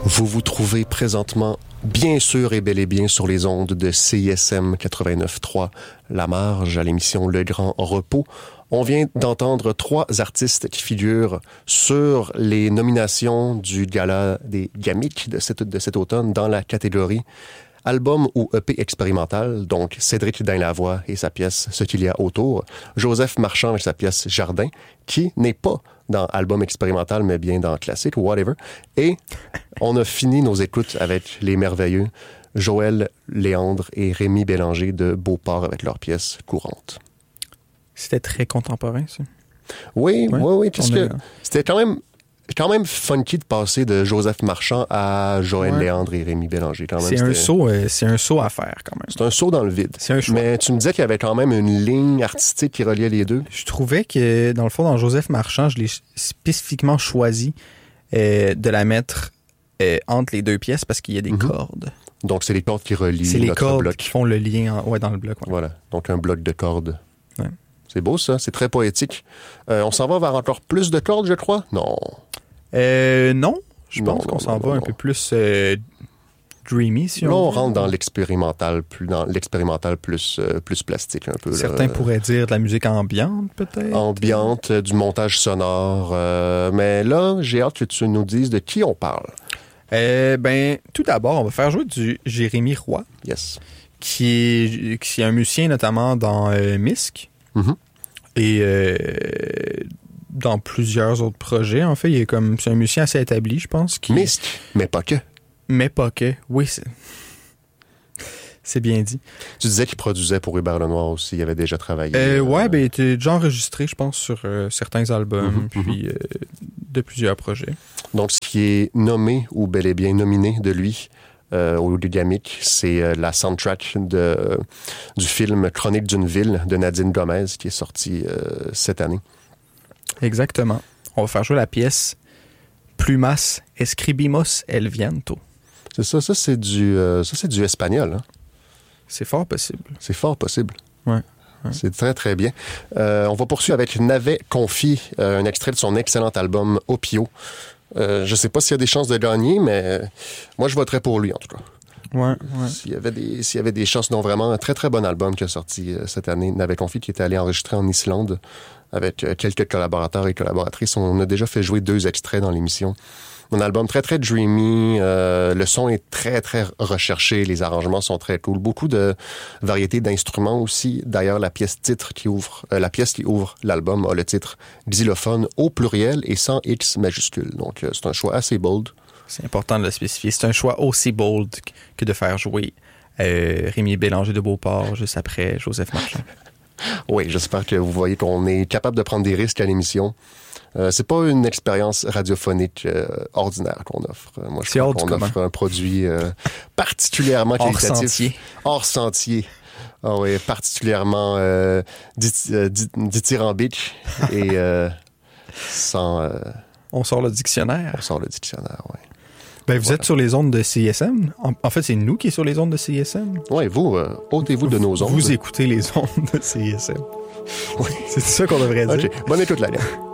Vous vous trouvez présentement bien sûr et bel et bien sur les ondes de CISM 89.3 La Marge à l'émission Le Grand Repos. On vient d'entendre 3 artistes qui figurent sur les nominations du Gala des Gamiques de cet automne dans la catégorie album ou EP expérimental, donc Cédric Dain-Lavoie et sa pièce Ce qu'il y a autour, Joseph Marchand et sa pièce Jardin, qui n'est pas dans album expérimental, mais bien dans classique ou whatever. Et on a fini nos écoutes avec les merveilleux Joël Léandre et Rémi Bélanger de Beauport avec leur pièce Courante. C'était très contemporain, ça. Oui, parce que c'était quand même funky de passer de Joseph Marchand à Joël Léandre et Rémi Bélanger. Quand même, c'est un saut à faire, quand même. C'est un saut dans le vide. C'est un choix. Mais tu me disais qu'il y avait quand même une ligne artistique qui reliait les deux. Je trouvais que, dans le fond, dans Joseph Marchand, je l'ai spécifiquement choisi de la mettre entre les 2 pièces parce qu'il y a des cordes. Donc, c'est les cordes qui relient c'est les notre cordes bloc. Qui font le lien dans le bloc. Ouais. Voilà, donc un bloc de cordes. Ouais. C'est beau, ça. C'est très poétique. On s'en va vers encore plus de cordes, je crois? Non. Non. Je pense qu'on s'en va un peu plus dreamy, si là, on veut. On rentre dans l'expérimental, plus plastique un peu. Certains pourraient dire de la musique ambiante, peut-être. Ambiante, du montage sonore. Mais là, j'ai hâte que tu nous dises de qui on parle. Tout d'abord, on va faire jouer du Jérémy Roy. Yes. Qui est un musicien notamment dans Misc. Mm-hmm. Et dans plusieurs autres projets. En fait, c'est un musicien assez établi, je pense. Misc, mais pas que. Mais pas que. Oui, c'est bien dit. Tu disais qu'il produisait pour Hubert Lenoir aussi. Il avait déjà travaillé. Il était déjà enregistré, je pense, sur certains albums, puis de plusieurs projets. Donc, ce qui est nommé, ou bel et bien nominé de lui, au Gamique, c'est la soundtrack du film Chronique d'une ville de Nadine Gomez qui est sorti cette année. Exactement. On va faire jouer la pièce Plumas Escribimos el Viento. C'est ça. Ça, c'est du espagnol. Hein? C'est fort possible. C'est fort possible. Ouais. C'est très, très bien. On va poursuivre avec Navet Confi, un extrait de son excellent album Opio. Je sais pas s'il y a des chances de gagner, mais moi, je voterais pour lui, en tout cas. Ouais. S'il y avait des chances, non, vraiment, un très, très bon album qui a sorti cette année. Navet Confi, qui était allé enregistrer en Islande avec quelques collaborateurs et collaboratrices. On a déjà fait jouer 2 extraits dans l'émission. Un album très, très dreamy. Le son est très, très recherché. Les arrangements sont très cool. Beaucoup de variétés d'instruments aussi. D'ailleurs, la pièce qui ouvre l'album a le titre Xylophone au pluriel et sans X majuscule. Donc, c'est un choix assez bold. C'est important de le spécifier. C'est un choix aussi bold que de faire jouer Rémi Bélanger de Beauport juste après Joseph Marchand. Oui, j'espère que vous voyez qu'on est capable de prendre des risques à l'émission. C'est pas une expérience radiophonique ordinaire qu'on offre. Moi, je crois qu'on offre un produit particulièrement qualitatif. Hors sentier. Ah oui, particulièrement dithyrambique et sans... On sort le dictionnaire. On sort le dictionnaire, oui. Vous êtes sur les ondes de CISM. En fait, c'est nous qui sommes sur les ondes de CISM. Oui, vous, ôtez-vous de nos ondes. Vous écoutez les ondes de CISM. Oui. C'est ça qu'on devrait dire. OK, bonne écoute, la